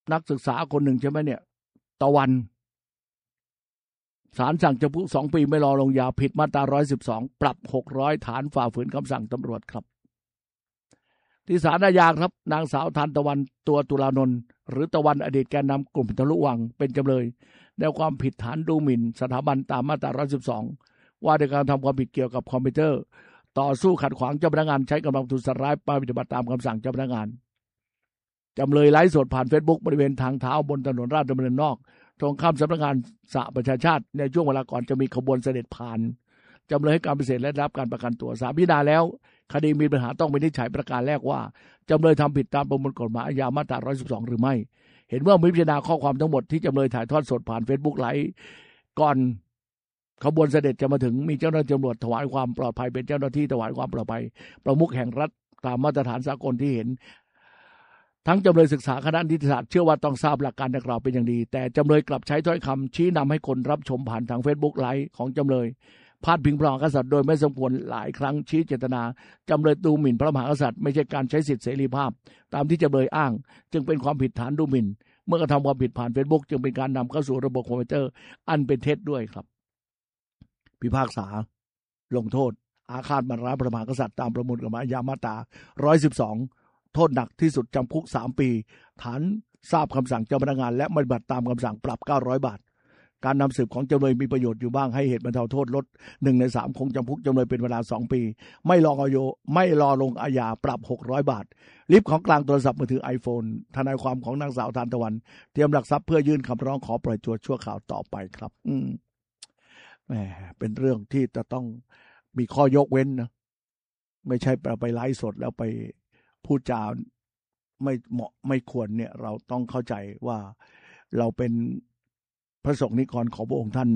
นักศึกษาคนหนึ่งใช่ไหมเนี่ยตะวันศาลสั่งจำคุก2 ปีไม่รอลงยาผิดมาตรา112ปรับ600ฐานฝ่าฝืนคำสั่งตำรวจครับที่ศาลอาญาครับนางสาวทันตะวันตัวตุลานนท์หรือตะวันอดีตแกนนำกลุ่มทะลุวังเป็นจำเลยในความผิดฐานดูหมิ่นสถาบันตามมาตรา112ว่าด้วยการทำความผิดเกี่ยวกับคอมพิวเตอร์ต่อสู้ขัดขวางเจ้าพนักงานใช้กำลังทุจริตปฏิบัติตามคำสั่งเจ้าพนักงานจำเลยไลฟ์สดผ่านเฟซบุ๊กบริเวณทางเท้าบนถนนราชดำเนินนอกตรงข้ามสำนักงานสหประชาชาติในช่วงเวลาก่อนจะมีขบวนเสด็จผ่านจำเลยให้การปฏิเสธและรับการประกันตัวศาลพิจารณาแล้วคดีมีปัญหาต้องวินิจฉัยประการแรกว่าจำเลยทำผิดตามประมวลกฎหมายอาญามาตรา112หรือไม่เห็นว่าพิจารณาข้อความทั้งหมดที่จำเลยถ่ายทอดสดผ่านเฟซบุ๊กไลฟ์ก่อนขบวนเสด็จจะมาถึงมีเจ้าหน้าที่ตำรวจถวายความปลอดภัยเป็นเจ้าหน้าที่ถวายความปลอดภัยประมุขแห่งรัฐตามมาตรฐานสากลที่เห็นทั้งจำเลยศึกษาคณะนิติศาสตร์เชื่อว่าต้องทราบหลักการดังกล่าวเป็นอย่างดีแต่จำเลยกลับใช้ถ้อยคำชี้นำให้คนรับชมผ่านทางเฟซบุ๊กไลฟ์ของจำเลยพาดพิงพระมหากษัตริย์โดยไม่สมควรหลายครั้งชี้เจตนาจำเลยดูหมิ่นพระมหากษัตริย์ไม่ใช่การใช้สิทธิเสรีภาพตามที่จำเลยอ้างจึงเป็นความผิดฐานดูหมิ่นเมื่อกระทำความผิดผ่านเฟซบุ๊กจึงเป็นการนำเข้าสู่ระบบคอมพิวเตอร์อันเป็นเท็จด้วยครับพิพากษาลงโทษอาฆาตมาร้ายพระมหากษัตริย์ตามประมวลกฎหมายอาญามาตรา112โทษหนักที่สุดจำคุก3 ปีฐานทราบคำสั่งเจ้าพนักงานและไม่ปฏิบัติตามคำสั่งปรับ900 บาทการนำสืบของจำเลยมีประโยชน์อยู่บ้างให้เหตุบรรเทาโทษลด1 ใน 3คงจำคุกจำเลยเป็นเวลา2 ปีไม่รอลงอาญาปรับ600 บาทลิฟต์ของกลางโทรศัพท์มือถือ iPhone ทนายความของนางสาวทานตะวันเตรียมหลักทรัพย์เพื่อยื่นคำร้องขอปล่อยตัวชั่วคราวต่อไปครับแหมเป็นเรื่องที่จะต้องมีข้อยกเว้นนะไม่ใช่ไปไลฟ์สดแล้วไปพูดจาไม่เหมาะไม่ควรเนี่ยเราต้องเข้าใจว่าเราเป็นพระสงฆ์นิกรของพระองค์ท่าน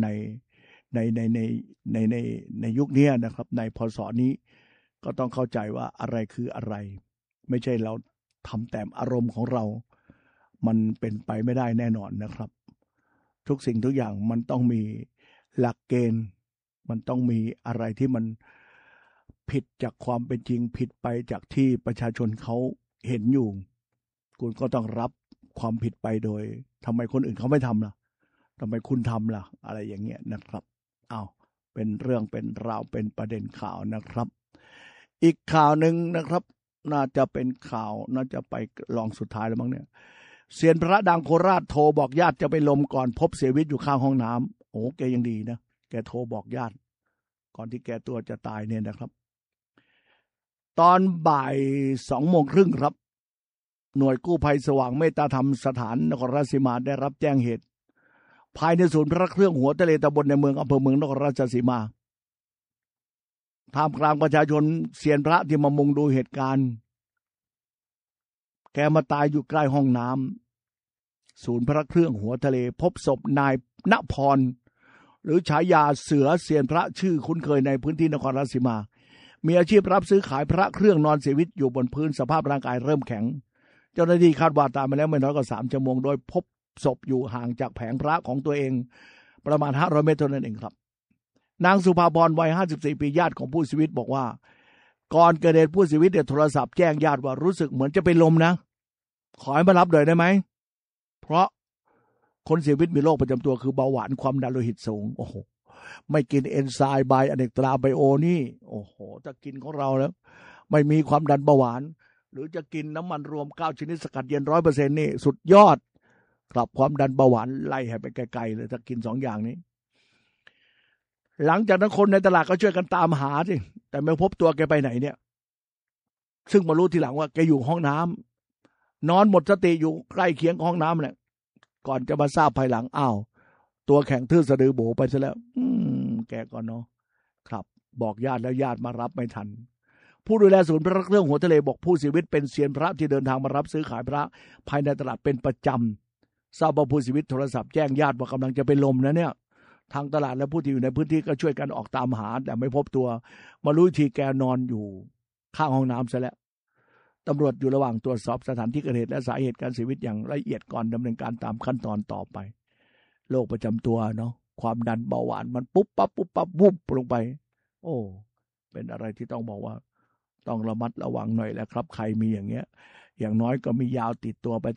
ในยุคนี้นะครับในพศนี้ก็ต้องเข้าใจว่าอะไรคืออะไรไม่ใช่เราทำแต่อารมณ์ของเรามันเป็นไปไม่ได้แน่นอนนะครับทุกสิ่งทุกอย่างมันต้องมีหลักเกณฑ์มันต้องมีอะไรที่มันผิดจากความเป็นจริงผิดไปจากที่ประชาชนเขาเห็นอยู่คุณก็ต้องรับความผิดไปโดยทำไมคนอื่นเขาไม่ทำล่ะทำไมคุณทำล่ะอะไรอย่างเงี้ยนะครับเป็นเรื่องเป็นราวเป็นประเด็นข่าวนะครับอีกข่าวหนึ่งนะครับน่าจะเป็นข่าวน่าจะไปลองสุดท้ายแล้วมั้งเนี่ยเซียนพระดังโคราชโทรบอกญาติจะไปลมก่อนพบเสียชีวิตอยู่ข้างห้องน้ำโอ้แกยังดีนะแกโทรบอกญาติก่อนที่แกตัวจะตายเนี่ยนะครับตอนบ่าย2:30ครับหน่วยกู้ภัยสว่างเมตตาธรรมสถานนครราชสีมาได้รับแจ้งเหตุภายในศูนย์พระเครื่องหัวทะเลตำบลในเมืองอำเภอเมืองนครราชสีมาท่ามกลางประชาชนเซียนพระที่มามุงดูเหตุการณ์แกมาตายอยู่ใกล้ห้องน้ำศูนย์พระเครื่องหัวทะเลพบศพนายณพรหรือฉายาเสือเซียนพระชื่อคุ้นเคยในพื้นที่นครราชสีมามีอาชีพรับซื้อขายพระเครื่องนอนเสียชีวิตอยู่บนพื้นสภาพร่างกายเริ่มแข็งเจ้าหน้าที่คาดว่าตายมาแล้วไม่น้อยกว่า3 ชั่วโมงโดยพบศพอยู่ห่างจากแผงพระของตัวเองประมาณ500 เมตรเท่านั้นเองครับนางสุภาพรวัย54 ปีญาติของผู้เสียชีวิตบอกว่าก่อนเกิดเหตุผู้เสียชีวิตโทรศัพท์แจ้งญาติว่ารู้สึกเหมือนจะเป็นลมนะขอให้มารับหน่อยได้ไหมเพราะคนเสียชีวิตมีโรคประจำตัวคือเบาหวานความดันโลหิตสูงโอ้โหไม่กินเอนไซม์ไบอเนกตราไบโอนี่โอ้โหถ้ากินของเราแล้วไม่มีความดันเบาหวานหรือจะกินน้ำมันรวม9 ชนิดสกัดเย็น 100% นี่สุดยอดกลับความดันเบาหวานไล่ให้ไปไกลๆเลยถ้ากิน2 อย่างนี้หลังจากนั้นคนในตลาดก็ช่วยกันตามหาสิแต่ไม่พบตัวแกไปไหนเนี่ยซึ่งมารู้ทีหลังว่าแกอยู่ห้องน้ำนอนหมดสติอยู่ใกล้เคียงห้องน้ำแหละก่อนจะมาทราบภายหลังตัวแข็งทื่อสะดือโบไปซะแล้วแกก่อนเนาะครับบอกญาติแล้วญาติมารับไม่ทันผู้ดูแลศูนย์พระเครื่องหัวทะเลบอกผู้เสียชีวิตเป็นเซียนพระที่เดินทางมารับซื้อขายพระภายในตลาดเป็นประจำทราบว่าผู้เสียชีวิตโทรศัพท์แจ้งญาติว่ากำลังจะเป็นลมนะเนี่ยทางตลาดและผู้ที่อยู่ในพื้นที่ก็ช่วยกันออกตามหาแต่ไม่พบตัวมารู้ทีแกนอนอยู่ข้างห้องน้ำซะแล้วตำรวจอยู่ระหว่างตรวจสอบสถานที่เกิดเหตุและสาเหตุการเสียชีวิตอย่างละเอียดก่อนดำเนินการตามขั้นตอนต่อไปโรคประจำตัวเนาะความดันเบาหวานมันปุ๊บปั๊บวุบลงไปโอ้เป็นอะไรที่ต้องบอกว่าต้องระมัดระวังหน่อยแหละครับใครมีอย่างเงี้ยอย่างน้อยก็มียาวติดตัวไป